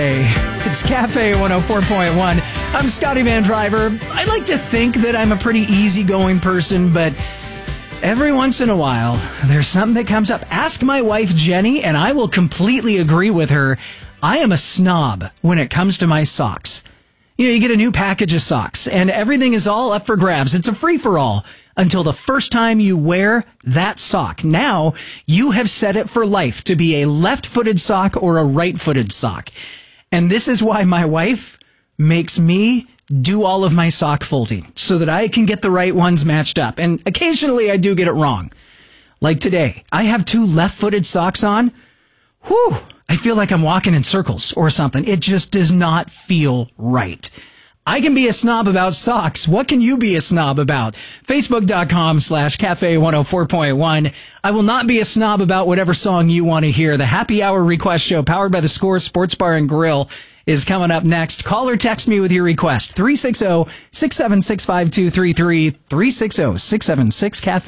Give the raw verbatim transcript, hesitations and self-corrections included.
Hey, it's Cafe one oh four point one. I'm Scotty Van Driver. I like to think that I'm a pretty easygoing person, but every once in a while, there's something that comes up. Ask my wife, Jenny, and I will completely agree with her. I am a snob when it comes to my socks. You know, you get a new package of socks, and everything is all up for grabs. It's a free-for-all until the first time you wear that sock. Now, you have set it for life to be a left-footed sock or a right-footed sock. And this is why my wife makes me do all of my sock folding so that I can get the right ones matched up. And occasionally I do get it wrong. Like today, I have two left-footed socks on. Whew, I feel like I'm walking in circles or something. It just does not feel right. I can be a snob about socks. What can you be a snob about? Facebook.com slash Cafe 104.1. I will not be a snob about whatever song you want to hear. The Happy Hour Request Show, powered by the Score Sports Bar and Grill, is coming up next. Call or text me with your request. three six zero, six seven six, five two three three. three six zero, six seven six, Cafe.